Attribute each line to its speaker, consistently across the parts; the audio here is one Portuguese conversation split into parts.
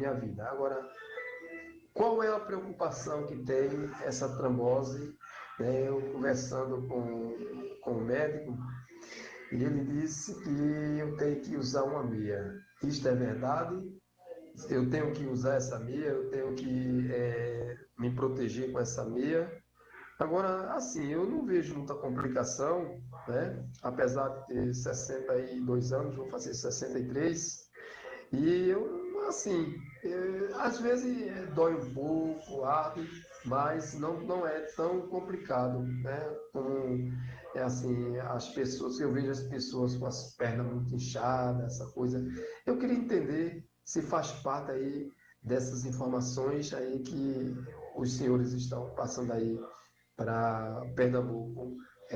Speaker 1: minha vida. Agora, qual é a preocupação que tem essa trombose? Né? Eu conversando com o médico, e ele disse que eu tenho que usar uma meia. Isto é verdade? Eu tenho que usar essa meia, eu tenho que me proteger com essa meia. Agora, assim, eu não vejo muita complicação, né? Apesar de ter 62 anos, vou fazer 63, e eu, assim, às vezes dói um pouco, arde, mas não é tão complicado, né? Como, assim, as pessoas, eu vejo as pessoas com as pernas muito inchadas, essa coisa. Eu queria entender se faz parte aí dessas informações aí que os senhores estão passando aí para Pernambuco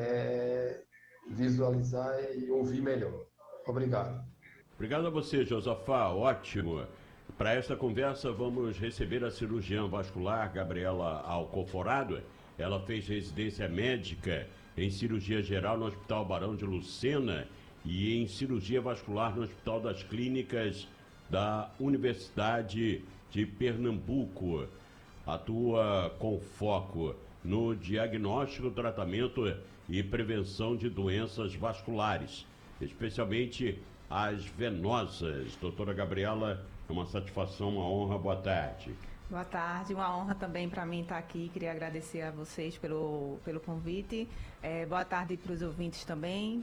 Speaker 1: visualizar e ouvir melhor. Obrigado.
Speaker 2: Obrigado a você, Josafá. Ótimo. Para esta conversa, vamos receber a cirurgiã vascular Gabriela Alcoforado. Ela fez residência médica em cirurgia geral no Hospital Barão de Lucena e em cirurgia vascular no Hospital das Clínicas da Universidade de Pernambuco. Atua com foco no diagnóstico, tratamento e prevenção de doenças vasculares, especialmente as venosas. Doutora Gabriela, é uma satisfação, uma honra. Boa tarde.
Speaker 3: Boa tarde, uma honra também para mim estar aqui. Queria agradecer a vocês pelo convite. Boa tarde para os ouvintes também.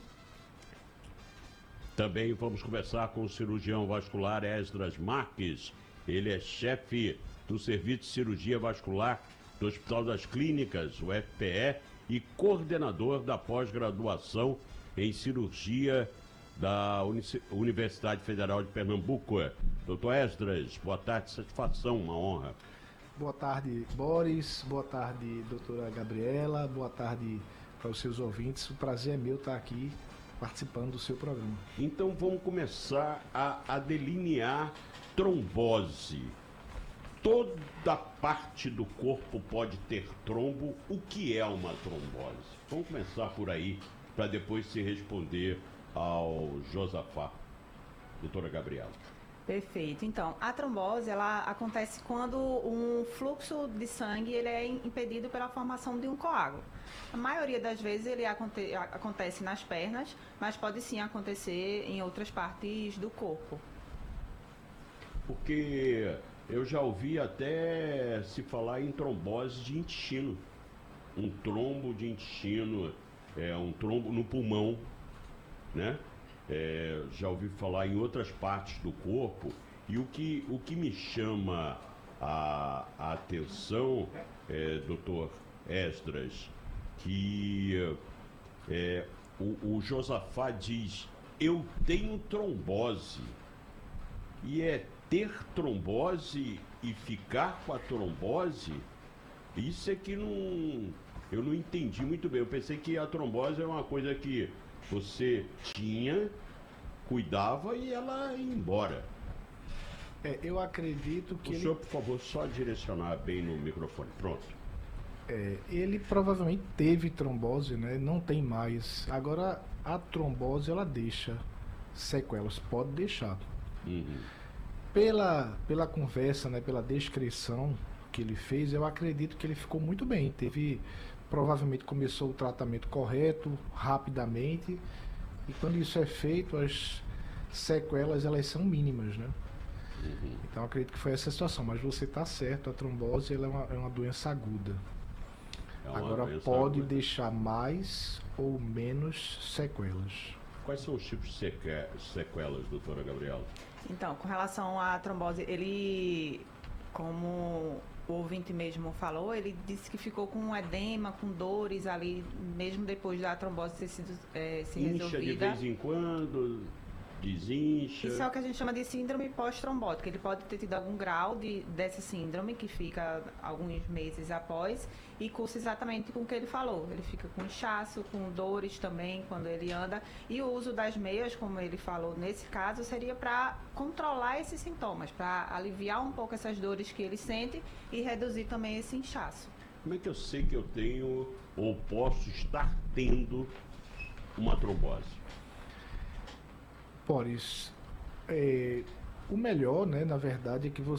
Speaker 2: Também vamos conversar com o cirurgião vascular Esdras Marques. Ele é chefe do Serviço de Cirurgia Vascular do Hospital das Clínicas, o FPE, e coordenador da pós-graduação em cirurgia da Universidade Federal de Pernambuco. Doutor Esdras, boa tarde, satisfação, uma honra.
Speaker 4: Boa tarde, Boris, boa tarde, doutora Gabriela, boa tarde para os seus ouvintes. O prazer é meu estar aqui participando do seu programa.
Speaker 2: Então vamos começar a delinear trombose. Toda parte do corpo pode ter trombo. O que é uma trombose? Vamos começar por aí, para depois se responder ao Josafá. Doutora Gabriela.
Speaker 3: Perfeito. Então, a trombose, ela acontece quando um fluxo de sangue ele é impedido pela formação de um coágulo. A maioria das vezes ele acontece nas pernas, mas pode sim acontecer em outras partes do corpo.
Speaker 2: Porque eu já ouvi até se falar em trombose de intestino. Um trombo de intestino, um trombo no pulmão, né? Já ouvi falar em outras partes do corpo. E o que me chama a atenção, doutor Esdras, que o Josafá diz: eu tenho trombose. E ter trombose e ficar com a trombose, isso é que eu não entendi muito bem. Eu pensei que a trombose é uma coisa que você tinha, cuidava e ela ia embora.
Speaker 4: Eu acredito que
Speaker 2: o senhor, por favor, só direcionar bem no microfone. Pronto.
Speaker 4: Ele provavelmente teve trombose, né? Não tem mais. Agora, a trombose, ela deixa sequelas, pode deixar.
Speaker 2: Uhum.
Speaker 4: Pela conversa, né, pela descrição que ele fez, eu acredito que ele ficou muito bem. Provavelmente começou o tratamento correto, rapidamente, e quando isso é feito, as sequelas elas são mínimas, né?
Speaker 2: Uhum.
Speaker 4: Então acredito que foi essa situação, mas você está certo, a trombose ela é uma doença aguda. Agora pode aguda. Deixar mais ou menos sequelas.
Speaker 2: Quais são os tipos de sequelas, doutora Gabriela?
Speaker 3: Então, com relação à trombose, ele, como o ouvinte mesmo falou, ele disse que ficou com um edema, com dores ali, mesmo depois da trombose ter sido resolvida.
Speaker 2: Incha de vez em quando, desincha.
Speaker 3: Isso é o que a gente chama de síndrome pós-trombótica. Ele pode ter tido algum grau dessa síndrome, que fica alguns meses após, e cursa exatamente com o que ele falou. Ele fica com inchaço, com dores também quando ele anda. E o uso das meias, como ele falou nesse caso, seria para controlar esses sintomas, para aliviar um pouco essas dores que ele sente e reduzir também esse inchaço.
Speaker 2: Como é que eu sei que eu tenho ou posso estar tendo uma trombose?
Speaker 4: Boris, o melhor, né, na verdade, é que